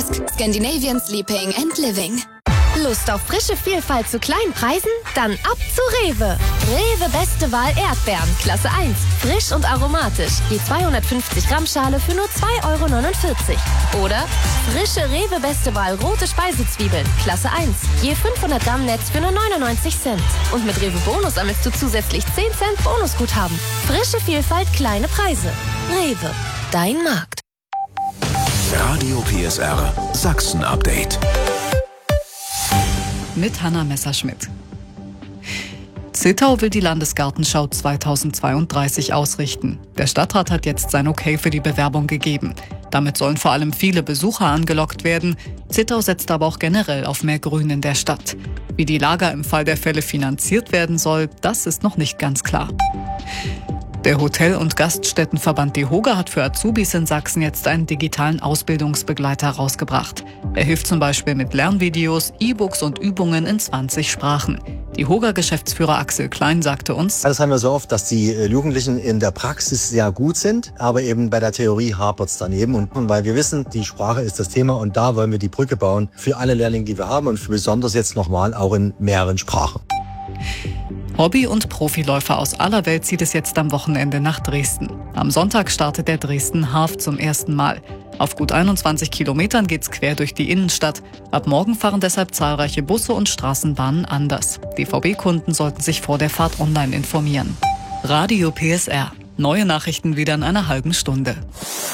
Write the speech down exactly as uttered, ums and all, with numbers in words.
Desk, Scandinavian Sleeping and Living. Lust auf frische Vielfalt zu kleinen Preisen? Dann ab zu Rewe. Rewe Beste Wahl Erdbeeren, Klasse eins. Frisch und aromatisch. Je zweihundertfünfzig Gramm Schale für nur zwei Euro neunundvierzig. Oder frische Rewe Beste Wahl rote Speisezwiebeln, Klasse eins. Je fünfhundert Gramm Netz für nur neunundneunzig Cent. Und mit Rewe Bonus sammelst du zusätzlich zehn Cent Bonusguthaben. Frische Vielfalt, kleine Preise. Rewe, dein Markt. Radio P S R Sachsen-Update. Mit Hanna Messerschmidt. Zittau will die Landesgartenschau zweitausendzweiunddreißig ausrichten. Der Stadtrat hat jetzt sein Okay für die Bewerbung gegeben. Damit sollen vor allem viele Besucher angelockt werden. Zittau setzt aber auch generell auf mehr Grün in der Stadt. Wie die Lager im Fall der Fälle finanziert werden soll, das ist noch nicht ganz klar. Der Hotel- und Gaststättenverband DEHOGA hat für Azubis in Sachsen jetzt einen digitalen Ausbildungsbegleiter rausgebracht. Er hilft zum Beispiel mit Lernvideos, E-Books und Übungen in zwanzig Sprachen. DEHOGA-Geschäftsführer Axel Klein sagte uns: Das haben wir so oft, dass die Jugendlichen in der Praxis sehr gut sind, aber eben bei der Theorie hapert es daneben. Und weil wir wissen, die Sprache ist das Thema und da wollen wir die Brücke bauen für alle Lehrlinge, die wir haben und für besonders jetzt nochmal auch in mehreren Sprachen. Hobby- und Profiläufer aus aller Welt zieht es jetzt am Wochenende nach Dresden. Am Sonntag startet der Dresden Half zum ersten Mal. Auf gut einundzwanzig Kilometern geht's quer durch die Innenstadt. Ab morgen fahren deshalb zahlreiche Busse und Straßenbahnen anders. D V B-Kunden sollten sich vor der Fahrt online informieren. Radio P S R. Neue Nachrichten wieder in einer halben Stunde.